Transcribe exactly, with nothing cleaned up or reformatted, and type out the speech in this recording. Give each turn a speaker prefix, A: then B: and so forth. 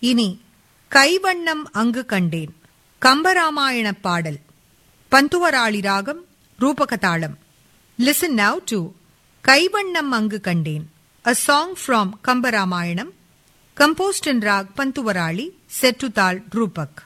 A: இனி கைவண்ணம் அங்கு கண்டேன் கம்பராமாயண பாடல். பந்துவராளி ராகம், ரூபகதாளம். லிசன் நவ் டு கைவண்ணம் அங்கு கண்டேன், a song from Kambaramayanam, composed in rag Pantuvarali, set to tal Rupak.